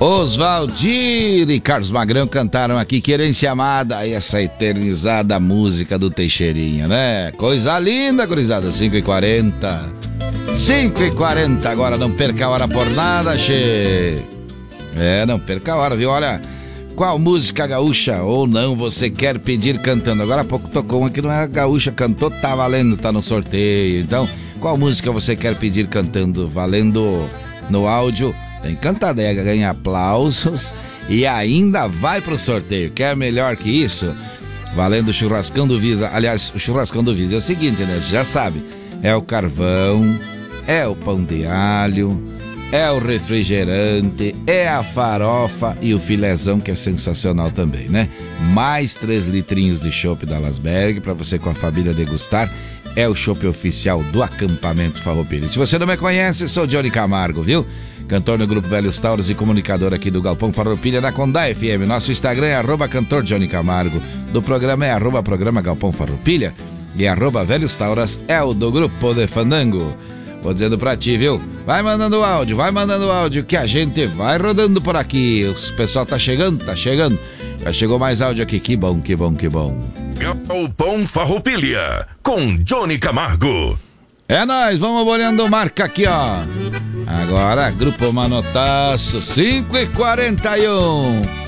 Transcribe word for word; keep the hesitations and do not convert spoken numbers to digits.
Oswaldir e Carlos Magrão cantaram aqui Querência Amada, e essa eternizada música do Teixeirinha, né? Coisa linda, gurizada. Cinco e quarenta. cinco e quarenta agora, não perca a hora por nada, che. É, não perca a hora, viu? Olha, qual música gaúcha ou não você quer pedir cantando? Agora há pouco tocou uma que não era gaúcha, cantou, tá valendo, tá no sorteio. Então, qual música você quer pedir cantando? Valendo no áudio. Tem cantadega, ganha aplausos e ainda vai pro sorteio. Quer melhor que isso? Valendo o churrascão do Visa. Aliás, o churrascão do Visa é o seguinte, né? Você já sabe. É o carvão, é o pão de alho, é o refrigerante, é a farofa e o filézão, que é sensacional também, né? Mais três litrinhos de chopp da Lasberg para você com a família degustar. É o chopp oficial do acampamento Farroupilha. Se você não me conhece, sou Johnny Camargo, viu? Cantor no Grupo Velhos Tauros e comunicador aqui do Galpão Farroupilha da Condá F M. Nosso Instagram é arroba cantor Johnny Camargo. Do programa é arroba programa Galpão Farroupilha. E arroba Velhos Tauras é o do Grupo de Fandango. Vou dizendo pra ti, viu? Vai mandando áudio, vai mandando áudio que a gente vai rodando por aqui. O pessoal tá chegando, tá chegando. Já chegou mais áudio aqui, que bom, que bom, que bom. Galpão Farroupilha com Johnny Camargo. É nóis, vamos olhando marca aqui, ó. Agora, Grupo Manotaço, cinco e quarenta e um.